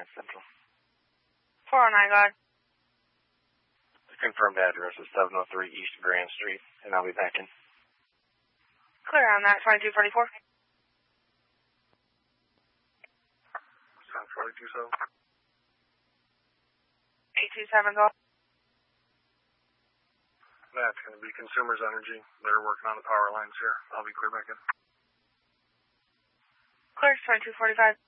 Central. 409, God. The confirmed address is 703 East Grand Street, and I'll be back in. Clear on that, 2244. 742, 827, go. That's going to be Consumers Energy. They're working on the power lines here. I'll be clear back in. Clear, 2245.